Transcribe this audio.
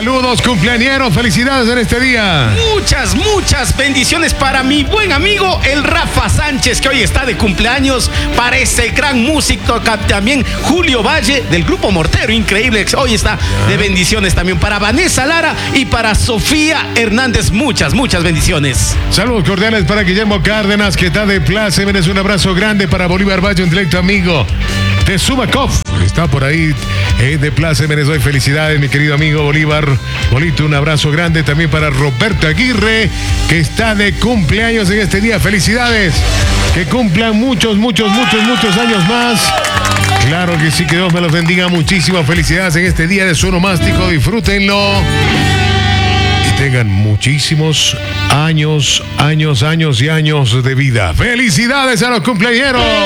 Saludos, cumpleañeros, felicidades en este día. Muchas bendiciones para mi buen amigo el Rafa Sánchez, que hoy está de cumpleaños, para ese gran músico, también Julio Valle del grupo Mortero, increíble, hoy está de bendiciones también para Vanessa Lara y para Sofía Hernández, muchas bendiciones. Saludos cordiales para Guillermo Cárdenas, que está de plácemes, un abrazo grande para Bolívar Valle, un directo amigo de Subakov, está por ahí de plácemes, hoy felicidades mi querido amigo Bolívar. Bolito, un abrazo grande también para Roberto Aguirre, que está de cumpleaños en este día, felicidades, que cumplan muchos años más. Claro que sí, que Dios me los bendiga, muchísimas felicidades en este día de su onomástico, disfrútenlo y tengan muchísimos años y años de vida. ¡Felicidades a los cumpleañeros!